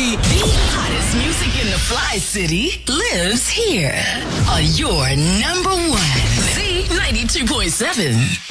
The hottest music in the Fly City lives here on your number one Z92.7.